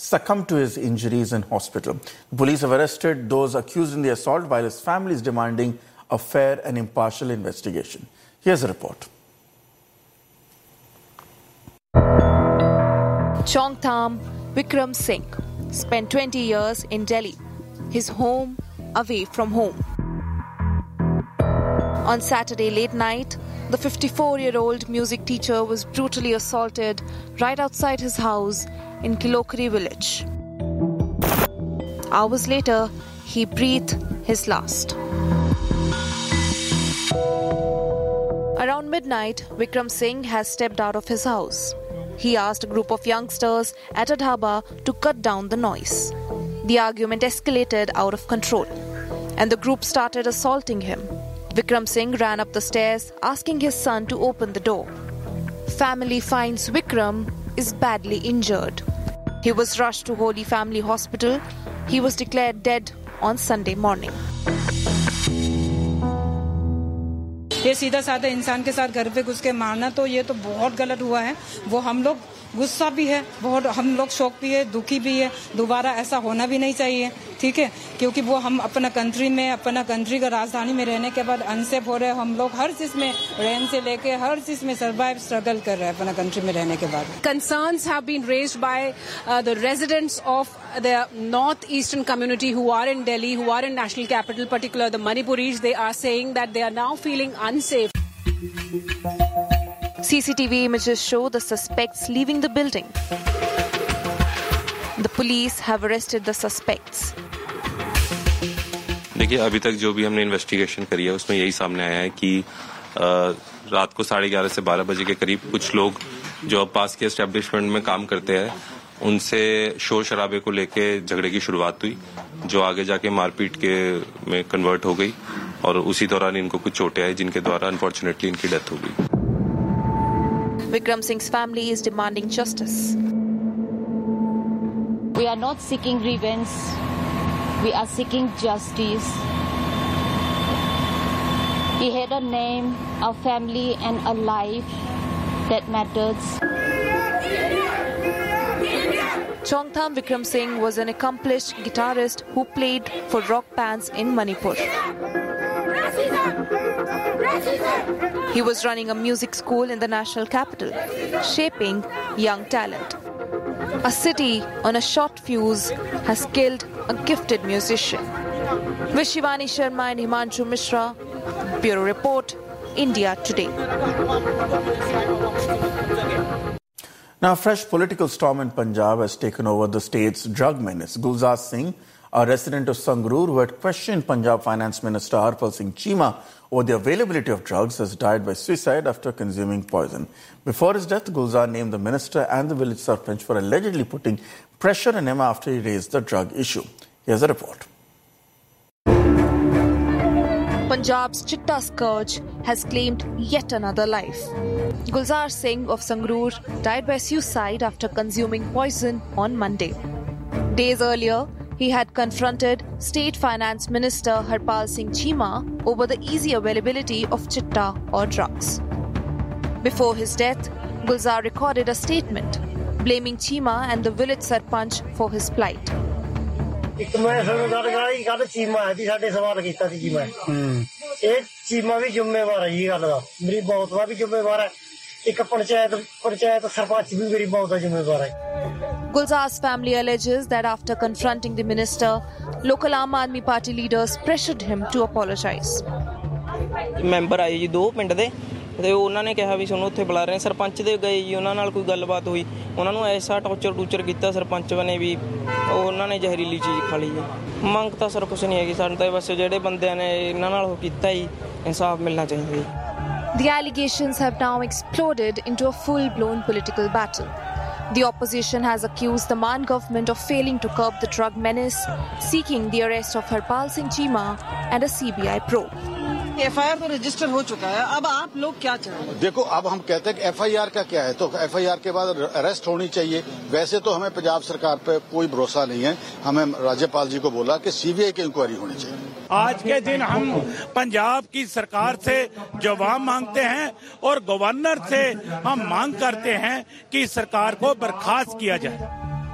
succumbed to his injuries in hospital. The police have arrested those accused in the assault while his family is demanding a fair and impartial investigation. Here's a report. Chongtham Vikram Singh spent 20 years in Delhi, his home away from home. On Saturday late night, the 54-year-old music teacher was brutally assaulted right outside his house in Kilokri village. Hours later, he breathed his last. Around midnight, Vikram Singh has stepped out of his house. He asked a group of youngsters at a dhaba to cut down the noise. The argument escalated out of control, and the group started assaulting him. Vikram Singh ran up the stairs, asking his son to open the door. Family finds Vikram is badly injured. He was rushed to Holy Family Hospital. He was declared dead on Sunday morning. ये सीधा साधा इंसान के साथ घर पे घुस के मारना तो ये तो बहुत गलत हुआ है। वो हम लोग गुस्सा भी है, बहुत हम लोग शौक भी है, दुखी भी है। दोबारा ऐसा होना भी नहीं चाहिए, ठीक है, क्योंकि वो हम अपना कंट्री का राजधानी में रहने के बाद अनसेफ हो रहे हैं। हम लोग हर चीज में रहने से लेके हर चीज में स्ट्रगल कर रहे हैं अपना कंट्री में रहने के बाद। Concerns have been raised by the residents of the northeastern community who are in Delhi, who are in national capital, particularly the Manipuris. They are saying that they are now feeling unsafe. CCTV images show the suspects leaving the building. The police have arrested the suspects. देखिए, अभी तक जो भी हमने investigation करी है उसमें यही सामने आया है कि रात को 11:30 से 12 बजे के करीब कुछ लोग जो पास के एस्टेब्लिशमेंट में काम करते हैं उनसे शोर शराबे को लेके झगड़े की शुरुआत हुई, जो आगे जाके मारपीट के में कन्वर्ट हो गई और उसी दौरान इनको कुछ चोटें आई जिनके द्वारा अनफॉर्चुनेटली इनकी डेथ हो गई। Vikram Singh's family is demanding justice. We are not seeking revenge. We are seeking justice. He had a name, a family, and a life that matters. Chongtham Vikram Singh was an accomplished guitarist who played for rock bands in Manipur. He was running a music school in the national capital, shaping young talent. A city on a short fuse has killed a gifted musician. With Shivani Sharma and Himanshu Mishra, Bureau Report, India Today. Now, a fresh political storm in Punjab has taken over the state's drug menace. Gulzar Singh, a resident of Sangrur who had questioned Punjab Finance Minister Harpal Singh Cheema over the availability of drugs, has died by suicide after consuming poison. Before his death, Gulzar named the minister and the village sarpanch for allegedly putting pressure on him after he raised the drug issue. Here's a report. Punjab's chitta scourge has claimed yet another life. Gulzar Singh of Sangrur died by suicide after consuming poison on Monday. Days earlier, he had confronted State Finance Minister Harpal Singh Cheema over the easy availability of chitta or drugs. Before his death, Gulzar recorded a statement blaming Cheema and the village sarpanch for his plight. Gulzar's family alleges that after confronting the minister, local Aam Aadmi Party leaders pressured him to apologize. Member ਆਏ ਜੀ 2 ਪਿੰਡ ਦੇ ਤੇ ਉਹਨਾਂ ਨੇ ਕਿਹਾ ਵੀ ਸਾਨੂੰ ਉੱਥੇ ਬੁਲਾ ਰਹੇ ਸਰਪੰਚ ਦੇ ਗਏ ਜੀ ਉਹਨਾਂ ਨਾਲ ਕੋਈ ਗੱਲਬਾਤ ਹੋਈ ਉਹਨਾਂ ਨੂੰ ਐਸਾ ਟੌਰਚਰ ਕੀਤਾ ਸਰਪੰਚ ਬਣੇ ਵੀ ਉਹਨਾਂ ਨੇ ਜ਼ਹਿਰੀਲੀ ਚੀਜ਼ ਖਾ ਲਈ ਜੀ ਮੰਗ ਤਾਂ ਸਰ ਕੁਛ ਨਹੀਂ ਹੈਗੀ ਸਾਨੂੰ ਤਾਂ ਬਸ ਜਿਹੜੇ ਬੰਦਿਆਂ ਨੇ ਇਹਨਾਂ ਨਾਲ ਉਹ ਕੀਤਾ ਜੀ ਇਨਸਾਫ ਮਿਲਣਾ ਚਾਹੀਦਾ ਜੀ The allegations have now exploded into a full-blown political battle. The opposition has accused the Maan government of failing to curb the drug menace, seeking the arrest of Harpal Singh Cheema and a CBI probe. FIR तो register हो चुका है, अब आप लोग क्या चाहेंगे? देखो, अब हम कहते हैं कि एफआईआर का क्या है, तो एफआईआर के बाद अरेस्ट होनी चाहिए। वैसे तो हमें पंजाब सरकार पे कोई भरोसा नहीं है, हमें राज्यपाल जी को बोला कि सीबीआई की इंक्वायरी होनी चाहिए। आज के दिन हम पंजाब की सरकार से जवाब मांगते हैं और गवर्नर से हम मांग करते हैं कि सरकार को बर्खास्त किया जाए।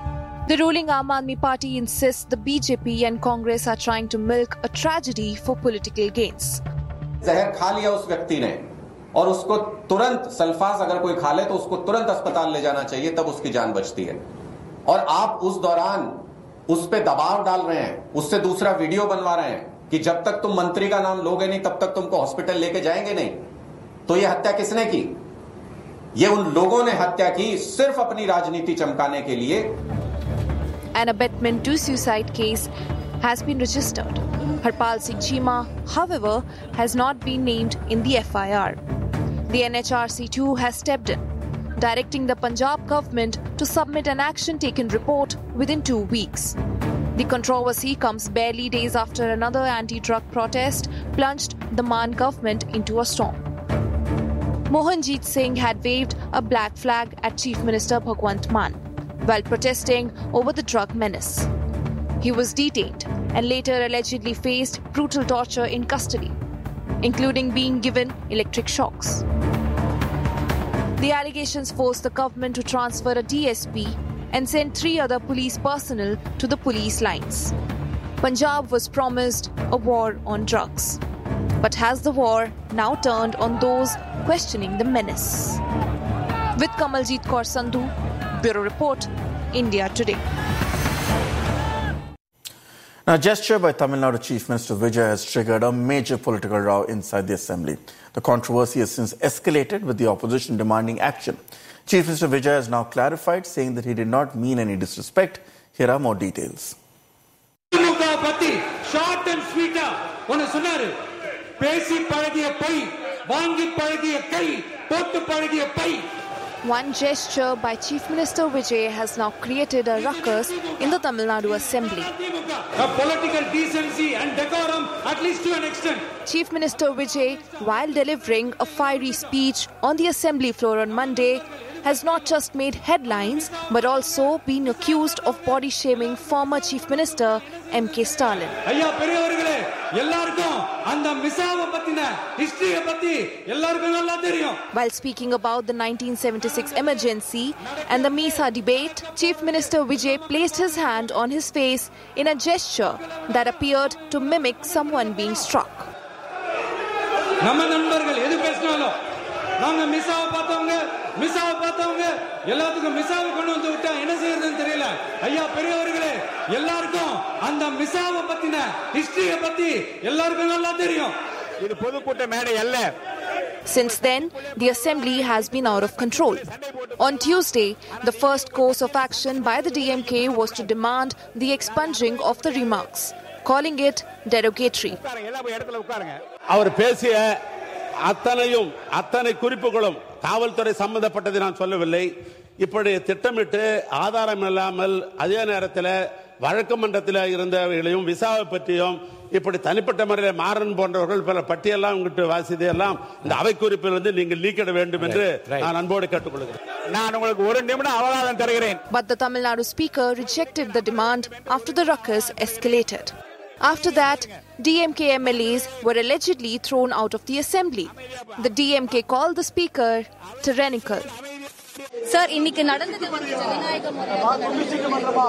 The ruling Aam Aadmi Party insists the BJP and Congress are trying to milk a tragedy for political gains. जहर खा लिया उस व्यक्ति ने और उसको तुरंत सल्फास अगर कोई खा ले तो उसको तुरंत अस्पताल ले जाना चाहिए, तब उसकी जान बचती है। और आप उस दौरान उस पे दबाव डाल रहे हैं, उससे दूसरा वीडियो बनवा रहे हैं कि जब तक तुम मंत्री का नाम लोगे नहीं तब तक तुमको हॉस्पिटल लेके जाएंगे नहीं। तो ये हत्या किसने की? ये उन लोगों ने हत्या की सिर्फ अपनी राजनीति चमकाने के लिए। An abetment to suicide case has been registered. Harpal Singh Cheema, however, has not been named in the FIR. The NHRC too has stepped in, directing the Punjab government to submit an action taken report within 2 weeks. The controversy comes barely days after another anti-drug protest plunged the Maan government into a storm. Mohanjit Singh had waved a black flag at Chief Minister Bhagwant Mann while protesting over the drug menace. He was detained and later allegedly faced brutal torture in custody, including being given electric shocks. The allegations forced the government to transfer a DSP and send 3 other police personnel to the police lines. Punjab was promised a war on drugs. But has the war now turned on those questioning the menace? With Kamaljeet Kaur Sandhu, Bureau Report, India Today. Now, a gesture by Tamil Nadu Chief Minister Vijay has triggered a major political row inside the assembly. The controversy has since escalated with the opposition demanding action. Chief Minister Vijay has now clarified, saying that he did not mean any disrespect. Here are more details. Short and sweeter. One gesture by Chief Minister Vijay has now created a ruckus in the Tamil Nadu Assembly. A political decency and decorum, at least to an extent. Chief Minister Vijay, while delivering a fiery speech on the Assembly floor on Monday, has not just made headlines but also been accused of body shaming former Chief Minister M.K. Stalin. While speaking about the 1976 emergency and the Misa debate, Chief Minister Vijay placed his hand on his face in a gesture that appeared to mimic someone being struck. எல்லாத்துக்கும் மிசாவை கொண்டு வந்து விட்டா என்ன செய்யறதுன்னு தெரியல. ஐயா பெரியவர்களே, எல்லாருக்கும் அந்த மிசாவை பத்தின ஹிஸ்டரிய பத்தி எல்லாருக்கும் நல்லா தெரியும். இது பொதுக்கூட்ட மேடை அல்ல. Since then, the assembly has been out of control. On Tuesday, the first course of action by the DMK was to demand the expunging of the remarks, calling it derogatory. அவர் பேசிய அத்தனை குறிப்புகளும் காவல்துறை சம்பந்தப்பட்டதை நான் சொல்லவில்லை. இப்படி திட்டமிட்டு ஆதாரம் இல்லாமல் அதே நேரத்தில் வழக்கு மன்றத்தில் இருந்தவர்களையும் விசாவை பற்றியும் இப்படி தனிப்பட்ட முறையில் மாறன் போன்றவர்கள் பல பட்டியெல்லாம் உங்கள்கிட்ட வாசியதெல்லாம் இந்த அவை குறிப்பிலிருந்து நீங்கள் நீக்கிட வேண்டும் என்று நான் அன்போடு கேட்டுக்கொள்கிறேன். நான் உங்களுக்கு 1 நிமிடம் அவகாசம் தருகிறேன். But the Tamil Nadu speaker rejected the demand after the ruckus escalated. After that, DMK MLAs were allegedly thrown out of the assembly. The DMK called the speaker tyrannical. Sir, இன்னைக்கு நடந்தது வந்து ஜனநாயக முறையாக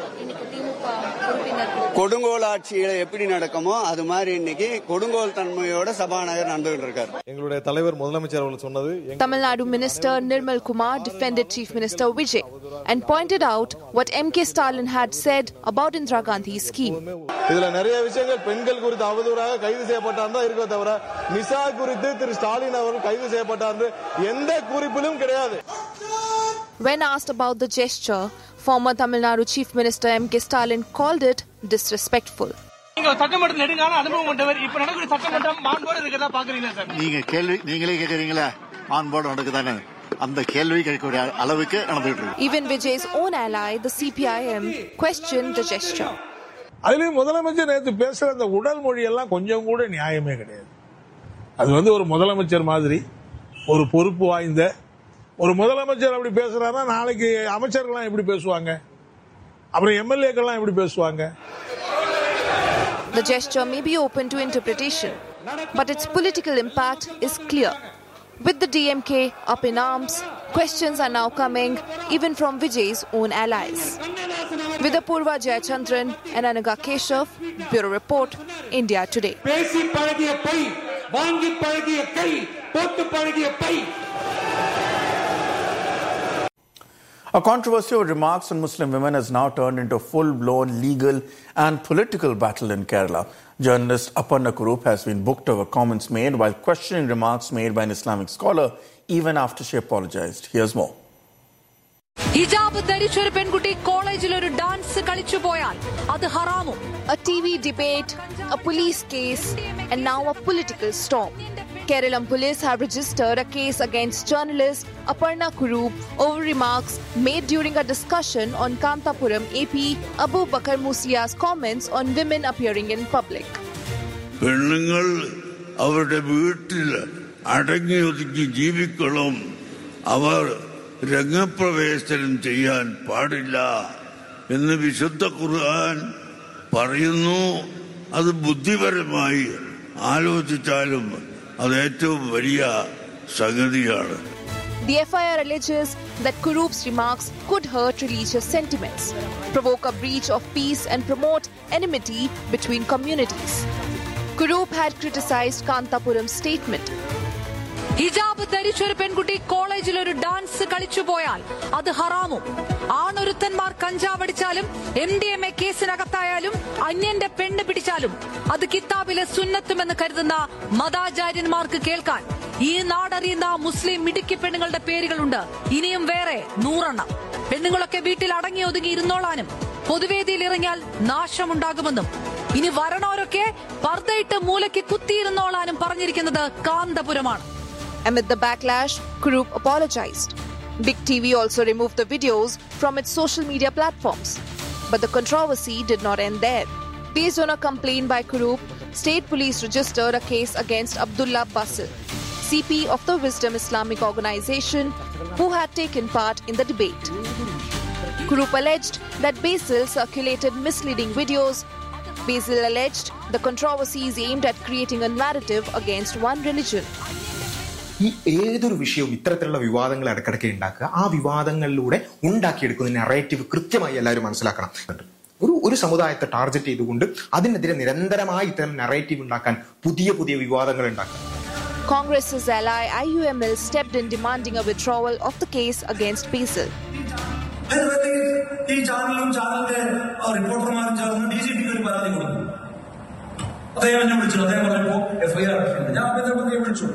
கொடுங்கோல் ஆட்சியில எப்படி நடக்குமோ அது மாதிரி இன்னைக்கு கொடுங்கோல் தன்மையோட சபாநாயகர் நடந்துகிட்டு இருக்கார். எங்களுடைய தலைவர் முதலமைச்சர் அவர்கள் சொன்னது. Tamil Nadu Minister Nirmal Kumar defended Chief Minister Vijay and pointed out what M.K. Stalin had said about Indira Gandhi's scheme. இதுல நிறைய விஷயங்கள் பெண்கள் குறித்து அவதூறாக கைது செய்யப்பட்டார் தான் இருக்கோ தவிர மிசா குறித்து திரு ஸ்டாலின் அவர்கள் கைது செய்யப்பட்டார் எந்த குறிப்பிலும் கிடையாது. When asked about the gesture, former Tamil Nadu Chief Minister M.K. Stalin called it disrespectful. சட்டமன்ற நெடுங்கால அனுபவம் கொண்டவர் இப்ப நடக்கிற சட்டமன்றம் மாண்போடு இருக்கதா பாக்குறீங்களா சார்? நீங்களே கேக்குறீங்களா மாண்போடு நடக்குதானே? அந்த கேள்வி கேட்கக்கூடிய அளவுக்கு நடந்துட்டு இருக்கு. Even Vijay's own ally, the CPIM, questioned the gesture. அதுலயும் முதலமைச்சர் நேற்று பேசுற அந்த உடல் மொழி எல்லாம் கொஞ்சம் கூட நியாயமே கிடையாது. அது ஒரு முதலமைச்சர் மாதிரி ஒரு பொறுப்பு வாய்ந்த ஒரு முதலமைச்சர் அப்படி பேசுறாருன்னா நாளைக்கு அமைச்சர்கள்லாம் எப்படி பேசுவாங்க? அப்புறம் எம்எல்ஏக்கள்லாம் எப்படி பேசுவாங்க? The gesture may be open to interpretation, but its political impact is clear. With the DMK up in arms, questions are now coming even from Vijay's own allies. With Apurva Jayachandran and Anaga Keshav, Bureau Report, India Today. A controversy over remarks on Muslim women has now turned into a full-blown legal and political battle in Kerala. Journalist Aparna Kurup has been booked over comments made while questioning remarks made by an Islamic scholar even after she apologized. Here's more. ഹിജാബ് ധരിച്ചൊരു പെൺകുട്ടി കോളേജിൽ ഒരു dance കളിച്ചു പോയാൽ അത് ഹറാമോ? A TV debate, a police case, and now a political storm. Kerala police have registered a case against journalist Aparna Kurup over remarks made during a discussion on Kantapuram AP Abu Bakar Muslia's comments on women appearing in public. പെണ്ണുങ്ങൾ അവരുടെ വീട്ടിൽ അടങ്ങി ഒതുങ്ങി ജീവിക്കണം, അവർ രംഗപ്രവേശനം ചെയ്യാൻ പാടില്ല എന്ന് വിശുദ്ധ ഖുർആൻ പറയുന്നു. അത് ബുദ്ധിപരമായി ആലോചിച്ചാലും അത് ഏറ്റവും വലിയ സംഗതിയാണ്. The FIR alleges that Kurup's remarks could hurt religious sentiments, provoke a breach of peace and promote enmity between communities. Kurup had criticized Kantapuram's statement. ഹിജാബ് ധരിച്ചൊരു പെൺകുട്ടി കോളേജിൽ ഒരു ഡാൻസ് കളിച്ചു പോയാൽ അത് ഹറാമോ? ആണൊരുത്തന്മാർ കഞ്ചാവടിച്ചാലും MDMA കേസിനകത്തായാലും അന്യന്റെ പെണ്ണ് പിടിച്ചാലും അത് കിതാബിലെ സുന്നത്തുമെന്ന് കരുതുന്ന മതാചാര്യന്മാർക്ക് കേൾക്കാൻ ഈ നാടറിയുന്ന മുസ്ലിം മിടുക്കി പെണ്ണുങ്ങളുടെ പേരുകളുണ്ട്. ഇനിയും വേറെ 100 പെണ്ണുങ്ങളൊക്കെ വീട്ടിൽ അടങ്ങി ഒതുങ്ങി ഇരുന്നോളാനും പൊതുവേദിയിൽ ഇറങ്ങിയാൽ നാശമുണ്ടാകുമെന്നും ഇനി വരണോരൊക്കെ പർദ്ദയിട്ട് മൂലയ്ക്ക് കുത്തിയിരുന്നോളാനും പറഞ്ഞിരിക്കുന്നത് കാന്തപുരമാണ്. Amid the backlash, Kurup apologized. Big TV also removed the videos from its social media platforms. But the controversy did not end there. Based on a complaint by Kurup, state police registered a case against Abdullah Basil, CP of the Wisdom Islamic Organization, who had taken part in the debate. Kurup alleged that Basil circulated misleading videos. Basil alleged the controversy is aimed at creating a narrative against one religion. ഈ ഏതൊരു വിഷയവും ഇത്തരത്തിലുള്ള വിവാദങ്ങൾ ഇടയ്ക്കിടയ്ക്ക് ഉണ്ടാക്കുക, ആ വിവാദങ്ങളിലൂടെ ഉണ്ടാക്കിയെടുക്കുന്ന narrative കൃത്യമായി എല്ലാവരും മനസ്സിലാക്കണം. ഒരു സമുദായത്തെ ടാർഗറ്റ് ചെയ്തുകൊണ്ട് അതിനെതിരെ നിരന്തരമായി ഇത്തരം നെറേറ്റീവ് ഉണ്ടാക്കാൻ പുതിയ പുതിയ വിവാദങ്ങൾ ഉണ്ടാക്കാം. Congress's ally IUML stepped in demanding a withdrawal of the case against Basil. ഈ ചാനലിന്റെ റിപ്പോർട്ടർമാരും ചേർന്ന് DGPക്ക് ഒരു പരാതി കൊടുത്തു. അദ്ദേഹം എന്നെ വിളിച്ചു. അദ്ദേഹം പറഞ്ഞപ്പോ FIR ഞാൻ ആഭ്യന്തരമന്ത്രിയെ വിളിച്ചു.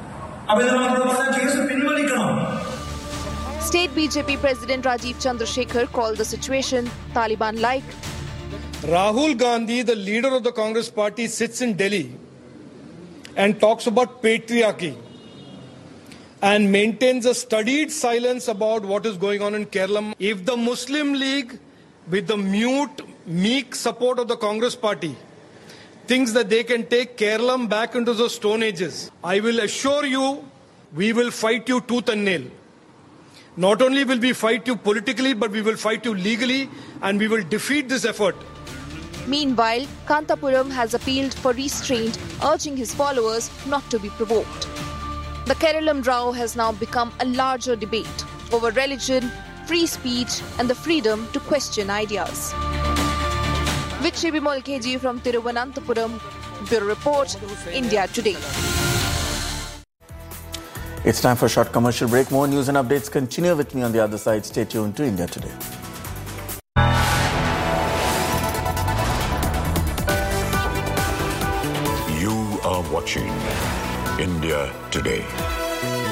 State BJP President Rajiv Chandrasekhar called the situation Taliban-like. Rahul Gandhi, the leader of the Congress party, sits in Delhi and talks about patriarchy and maintains a studied silence about what is going on in Kerala. If the Muslim League, with the mute, meek support of the Congress party, thinks that they can take Kerala back into the Stone Ages, I will assure you, we will fight you tooth and nail. Not only will we fight you politically, but we will fight you legally, and we will defeat this effort. Meanwhile, Kantapuram has appealed for restraint, urging his followers not to be provoked. The Keralam row has now become a larger debate over religion, free speech, and the freedom to question ideas. With Shibimol KG from Thiruvananthapuram, Bureau Report, India Today. It's time for a short commercial break. More news and updates continue with me on the other side. Stay tuned to India Today. You are watching India Today.